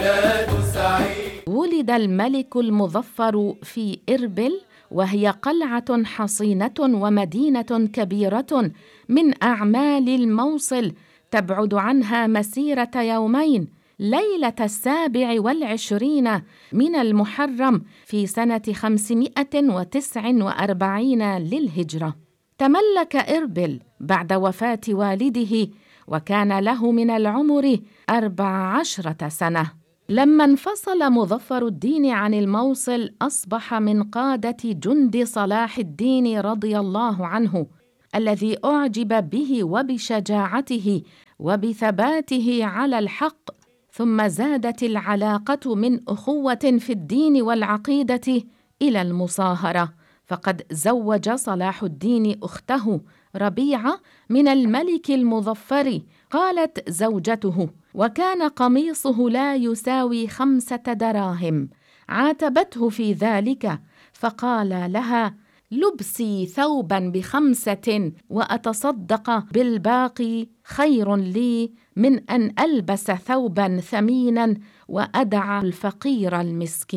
ولد الملك المظفر في إربل، وهي قلعة حصينة ومدينة كبيرة من أعمال الموصل، تبعد عنها مسيرة يومين، ليلة 27 من المحرم في سنة 549 للهجرة. تملك إربل بعد وفاة والده، وكان له من العمر 14 سنة. لما انفصل مظفر الدين عن الموصل، أصبح من قادة جند صلاح الدين رضي الله عنه، الذي أعجب به وبشجاعته وبثباته على الحق. ثم زادت العلاقة من أخوة في الدين والعقيدة إلى المصاهرة، فقد زوج صلاح الدين أخته ربيعة من الملك المظفر. قالت زوجته: وكان قميصه لا يساوي 5 دراهم. عاتبته في ذلك، فقال لها: لبسي ثوبا ب5 وأتصدق بالباقي خير لي من أن ألبس ثوبا ثمينا وأدع الفقير المسكين.